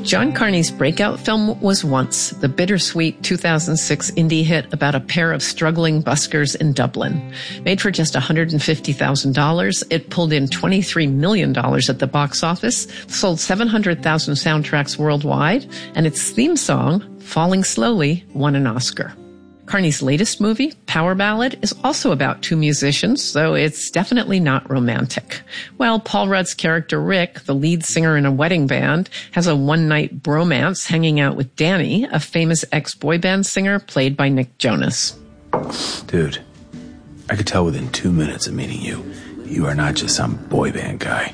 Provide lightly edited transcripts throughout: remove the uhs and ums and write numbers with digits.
John Carney's breakout film was Once, the bittersweet 2006 indie hit about a pair of struggling buskers in Dublin. Made for just $150,000, it pulled in $23 million at the box office, sold 700,000 soundtracks worldwide, and its theme song, Falling Slowly, won an Oscar. Carney's latest movie, Power Ballad, is also about two musicians, though it's definitely not romantic. Well, Paul Rudd's character Rick, the lead singer in a wedding band, has a one-night bromance hanging out with Danny, a famous ex-boy band singer played by Nick Jonas. Dude, I could tell within 2 minutes of meeting you, you are not just some boy band guy.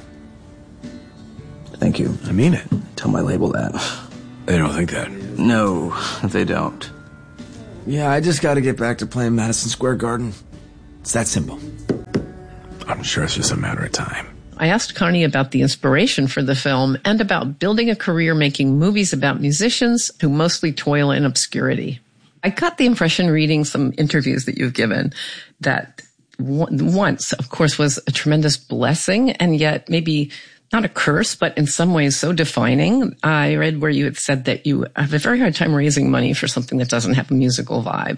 Thank you. I mean it. Tell my label that. They don't think that. No, they don't. Yeah, I just gotta get back to playing Madison Square Garden. It's that simple. I'm sure it's just a matter of time. I asked Carney about the inspiration for the film and about building a career making movies about musicians who mostly toil in obscurity. I got the impression reading some interviews that you've given that Once, of course, was a tremendous blessing and yet maybe not a curse, but in some ways so defining. I read where you had said that you have a very hard time raising money for something that doesn't have a musical vibe.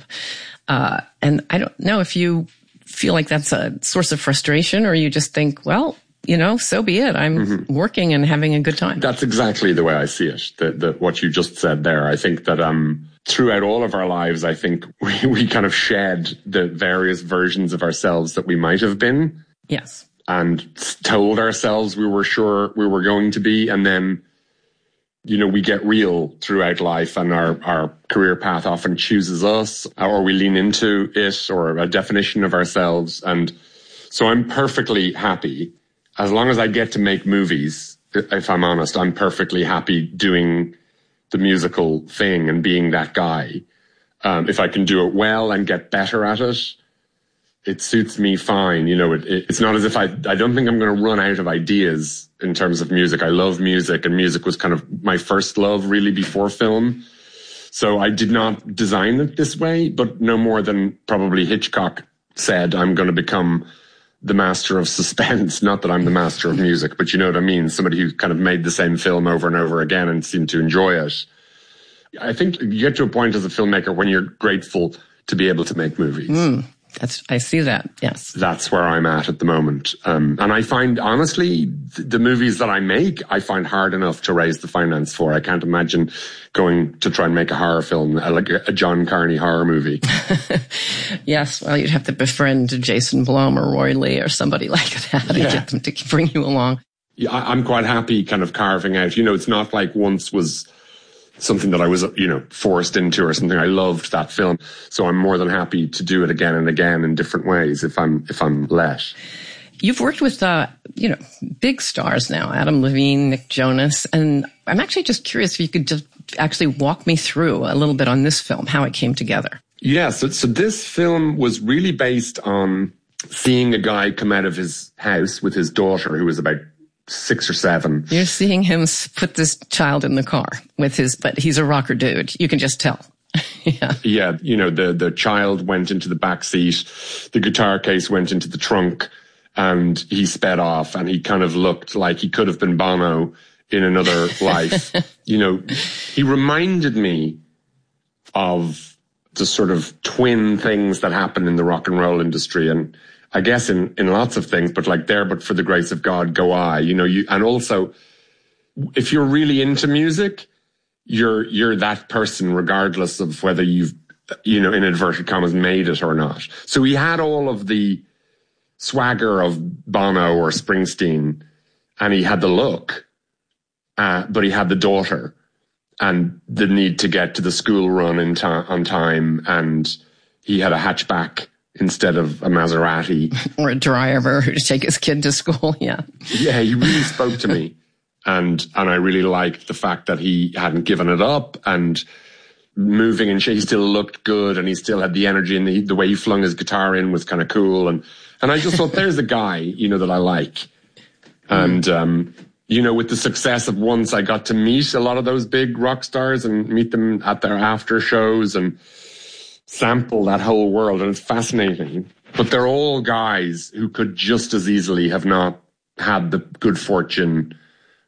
And I don't know if you feel like that's a source of frustration or you just think, well, you know, so be it. I'm working and having a good time. That's exactly the way I see it. That what you just said there. I think that throughout all of our lives, I think we kind of shed the various versions of ourselves that we might have been. Yes. And told ourselves we were sure we were going to be. And then, you know, we get real throughout life and our career path often chooses us or we lean into it or a definition of ourselves. And so I'm perfectly happy as long as I get to make movies. If I'm honest, I'm perfectly happy doing the musical thing and being that guy. If I can do it well and get better at it, it suits me fine. You know, it's not as if I don't think I'm going to run out of ideas in terms of music. I love music and music was kind of my first love really before film. So I did not design it this way, but no more than probably Hitchcock said, I'm going to become the master of suspense. Not that I'm the master of music, but you know what I mean? Somebody who kind of made the same film over and over again and seemed to enjoy it. I think you get to a point as a filmmaker when you're grateful to be able to make movies. I see that, yes. That's where I'm at the moment. And I find, honestly, the movies that I make, I find hard enough to raise the finance for. I can't imagine going to try and make a horror film, like a John Carney horror movie. Yes, well, you'd have to befriend Jason Blum or Roy Lee or somebody like that and get them to bring you along. Yeah, I'm quite happy kind of carving out. You know, it's not like Once was something that I was, you know, forced into or something. I loved that film. So I'm more than happy to do it again and again in different ways if I'm let. You've worked with, you know, big stars now, Adam Levine, Nick Jonas, and I'm actually just curious if you could just actually walk me through a little bit on this film, how it came together. Yeah, so this film was really based on seeing a guy come out of his house with his daughter who was about 6 or 7. You're seeing him put this child in the car with but he's a rocker dude. You can just tell. Yeah, you know, the child went into the back seat, the guitar case went into the trunk, and he sped off, and he kind of looked like he could have been Bono in another life. You know, he reminded me of the sort of twin things that happen in the rock and roll industry, and I guess in lots of things, but like There But For The Grace of God Go I, you know, and also if you're really into music, you're that person regardless of whether you've, you know, in inverted commas, made it or not. So he had all of the swagger of Bono or Springsteen and he had the look, but he had the daughter and the need to get to the school run on time, and he had a hatchback instead of a Maserati. Or a driver to take his kid to school, yeah. Yeah, he really spoke to me. And I really liked the fact that he hadn't given it up and moving, and he still looked good and he still had the energy, and the way he flung his guitar in was kind of cool. And I just thought, there's a guy, you know, that I like. And, you know, with the success of Once, I got to meet a lot of those big rock stars and meet them at their after shows and sample that whole world, and it's fascinating. But they're all guys who could just as easily have not had the good fortune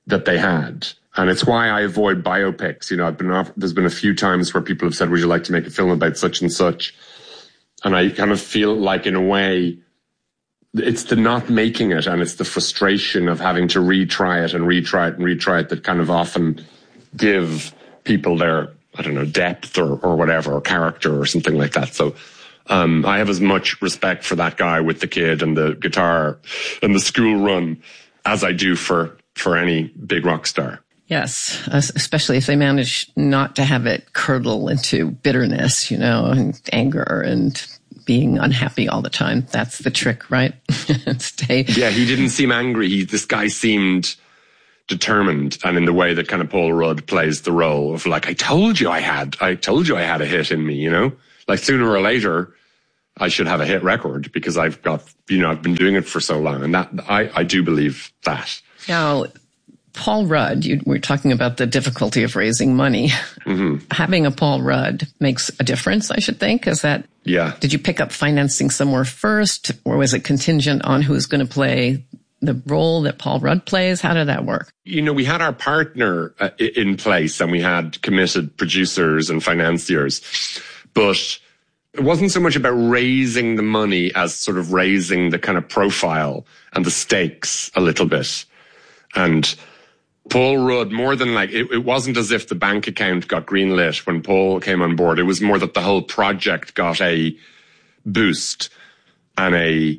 that they had. And it's why I avoid biopics. You know, there's been a few times where people have said, would you like to make a film about such and such? And I kind of feel like, in a way, it's the not making it, and it's the frustration of having to retry it and retry it and retry it that kind of often give people their, I don't know, depth or whatever, or character or something like that. So I have as much respect for that guy with the kid and the guitar and the school run as I do for any big rock star. Yes, especially if they manage not to have it curdle into bitterness, you know, and anger and being unhappy all the time. That's the trick, right? Yeah, he didn't seem angry. This guy seemed determined, and in the way that kind of Paul Rudd plays the role of, like, I told you I had a hit in me, you know? Like, sooner or later, I should have a hit record because I've got, you know, I've been doing it for so long. And that, I do believe that. Now, Paul Rudd, we're talking about the difficulty of raising money. Mm-hmm. Having a Paul Rudd makes a difference, I should think. Is that, yeah. Did you pick up financing somewhere first, or was it contingent on who's going to play the role that Paul Rudd plays? How did that work? You know, we had our partner in place, and we had committed producers and financiers, but it wasn't so much about raising the money as sort of raising the kind of profile and the stakes a little bit. And Paul Rudd, more than like, it wasn't as if the bank account got greenlit when Paul came on board. It was more that the whole project got a boost and a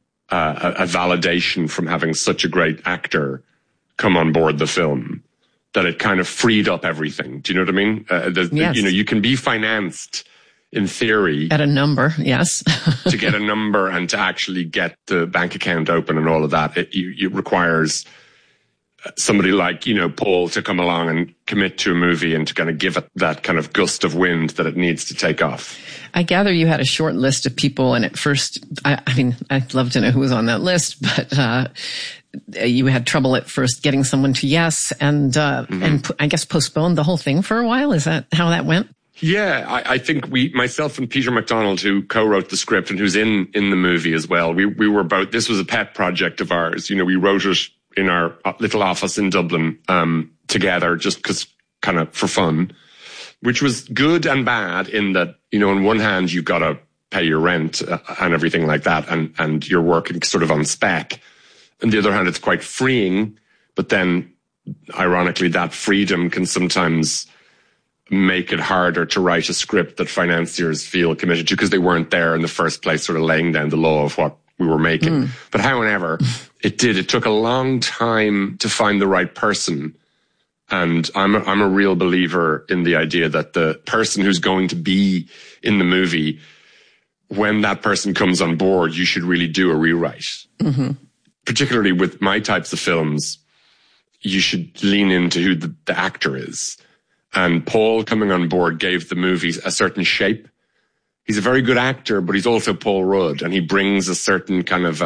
validation from having such a great actor come on board the film, that it kind of freed up everything. Do you know what I mean? Yes. You know, you can be financed in theory at a number, yes, to get a number and to actually get the bank account open and all of that. It requires somebody like, you know, Paul to come along and commit to a movie and to kind of give it that kind of gust of wind that it needs to take off. I gather you had a short list of people, and at first, I mean, I'd love to know who was on that list, but you had trouble at first getting someone to yes, and I guess postponed the whole thing for a while. Is that how that went? Yeah, I think myself and Peter MacDonald, who co-wrote the script and who's in the movie as well, we were both, this was a pet project of ours. You know, we wrote it in our little office in Dublin, together, just because kind of for fun, which was good and bad in that, you know, on one hand, you've got to pay your rent and everything like that, and you're working sort of on spec. On the other hand, it's quite freeing, but then ironically, that freedom can sometimes make it harder to write a script that financiers feel committed to because they weren't there in the first place, sort of laying down the law of what we were making. But however, it took a long time to find the right person. And I'm a real believer in the idea that the person who's going to be in the movie, when that person comes on board, you should really do a rewrite. Mm-hmm. Particularly with my types of films, you should lean into who the actor is. And Paul coming on board gave the movie a certain shape. He's a very good actor, but he's also Paul Rudd, and he brings a certain kind of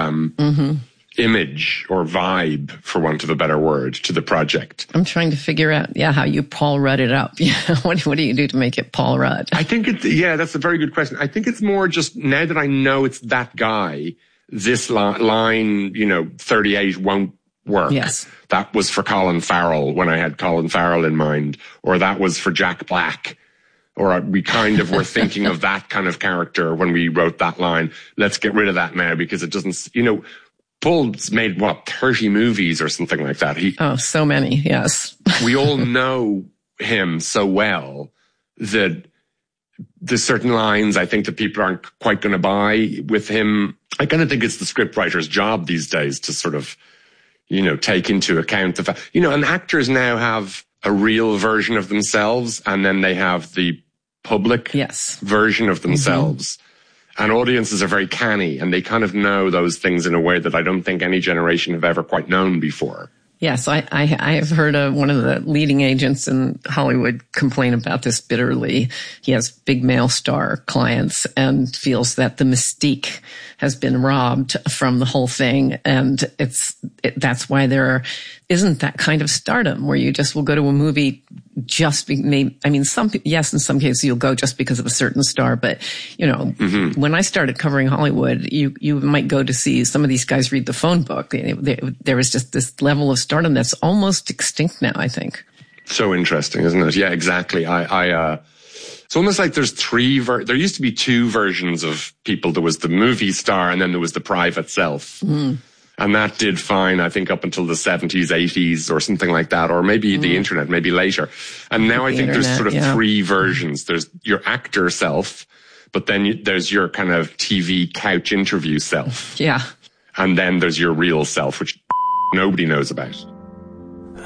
image or vibe, for want of a better word, to the project. I'm trying to figure out, how you Paul Rudd it up. What do you do to make it Paul Rudd? I think that's a very good question. I think it's more just, now that I know it's that guy, this line, 38 won't work. Yes. That was for Colin Farrell when I had Colin Farrell in mind, or that was for Jack Black, or we kind of were thinking of that kind of character when we wrote that line. Let's get rid of that now because it doesn't, Paul's made 30 movies or something like that. So many. Yes. We all know him so well that there's certain lines I think that people aren't quite going to buy with him. I kind of think it's the scriptwriter's job these days to sort of, take into account the fact, and actors now have a real version of themselves, and then they have the public version of themselves. Mm-hmm. And audiences are very canny, and they kind of know those things in a way that I don't think any generation have ever quite known before. Yes, I have heard one of the leading agents in Hollywood complain about this bitterly. He has big male star clients and feels that the mystique has been robbed from the whole thing. And that's why there isn't that kind of stardom where you just will go to a movie just in some cases you'll go just because of a certain star, but when I started covering Hollywood, you might go to see some of these guys read the phone book. There was just this level of stardom that's almost extinct now, I think. So interesting, isn't it? Yeah, exactly. It's almost like there's there used to be two versions of people. There was the movie star and then there was the private self. Mm. And that did fine, I think, up until the 70s, 80s or something like that, or maybe the internet, maybe later. And now I think there's sort of three versions. There's your actor self, but then there's your kind of TV couch interview self. Yeah. And then there's your real self, which nobody knows about.